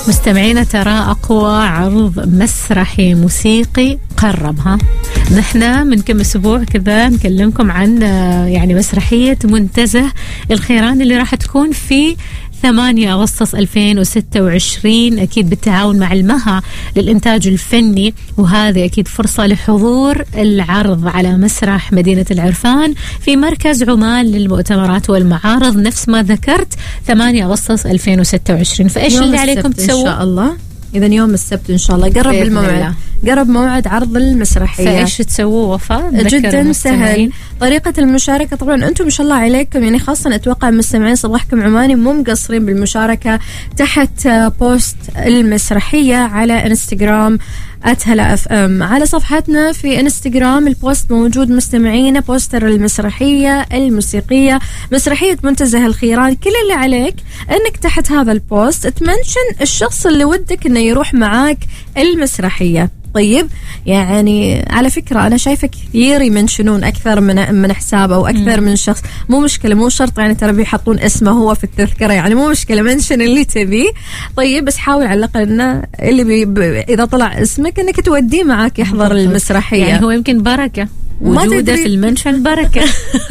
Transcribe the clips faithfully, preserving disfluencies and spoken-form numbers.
مستمعينا ترى أقوى عرض مسرحي موسيقي قربها. نحن من كم أسبوع كذا نكلمكم عن يعني مسرحية منتزه الخيران اللي راح تكون في ثمانية أغسطس ألفين وستة وعشرين، أكيد بالتعاون مع المها للإنتاج الفني، وهذه أكيد فرصة لحضور العرض على مسرح مدينة العرفان في مركز عمان للمؤتمرات والمعارض نفس ما ذكرت ثمانية أغسطس ألفين وستة وعشرين. فإيش اللي عليكم تسووا؟ إن شاء الله إذا يوم السبت إن شاء الله قرب الموعد، قرب موعد عرض المسرحية. فإيش تسووا وفاء؟ جدا سهل. طريقة المشاركة طبعا أنتم ما شاء الله عليكم، يعني خاصة أتوقع مستمعين صباحكم عماني مو مقصرين بالمشاركة تحت بوست المسرحية على انستغرام أتهلا أف أم. على صفحتنا في انستغرام البوست موجود مستمعينا، بوستر المسرحية الموسيقية مسرحية منتزه الخيران. كل اللي عليك أنك تحت هذا البوست تمنشن الشخص اللي ودك أنه يروح معاك المسرحية. طيب يعني على فكرة أنا شايفة كثير يمنشنون أكثر من من حساب أو أكثر م. من شخص، مو مشكلة، مو شرط يعني ترى بيحطون اسمه هو في التذكرة، يعني مو مشكلة، منشن اللي تبيه. طيب بس حاول على الأقل إنه اللي بي ب... إذا طلع اسمك إنك توديه معك يحضر المسرحية، يعني هو يمكن بركة وجوده في المنشن بركة.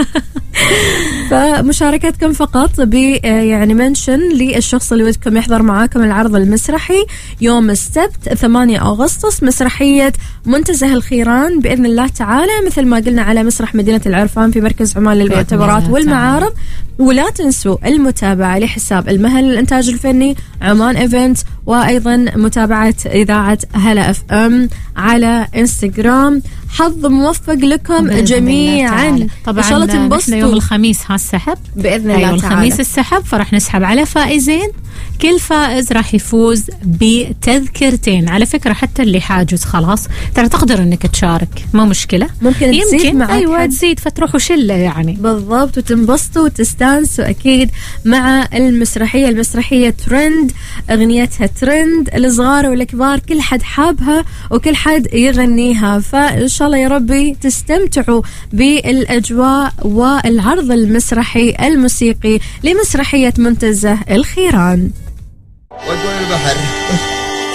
فمشاركتكم فقط ب يعني منشن للشخص اللي ودكم يحضر معاكم العرض المسرحي يوم السبت ثمانية أغسطس، مسرحية منتزه الخيران بإذن الله تعالى، مثل ما قلنا على مسرح مدينة العرفان في مركز عمان للمؤتمرات والمعارض. ولا تنسوا المتابعة لحساب المها للإنتاج الفني عمان إيفنت، وأيضا متابعة إذاعة هلا أف أم على إنستغرام. حظ موفق لكم جميعا. طبعا إن شاء الله تنبسطوا. يوم الخميس هالسحب بإذن أيوة الله تعالى، الخميس السحب، فرح نسحب على فائزين. كل فائز راح يفوز بتذكرتين. على فكرة حتى اللي حاجز خلاص ترى تقدر انك تشارك، ما مشكلة، ممكن يمكن ايوه تزيد فتروحوا شلة يعني بالضبط، وتنبسطوا وتستانسوا اكيد مع المسرحية. المسرحية ترند، اغنيتها ترند، الصغار والكبار كل حد حابها وكل حد يغنيها. فان شاء الله يا ربي تستمتعوا بالاجواء والعرض المسرحي الموسيقي لمسرحية منتزه الخيران. وجه البحر